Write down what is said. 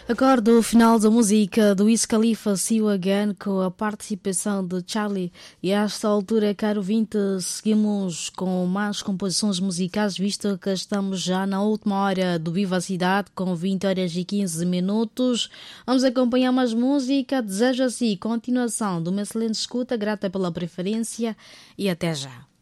Agora o final da música do Wiz Khalifa, See You Again, com a participação de Charlie. E a esta altura, caro ouvinte, seguimos com mais composições musicais, visto que estamos já na última hora do Viva a Cidade, com 20 horas e 15 minutos. Vamos acompanhar mais música. Desejo assim continuação de uma excelente escuta, grata pela preferência e até já.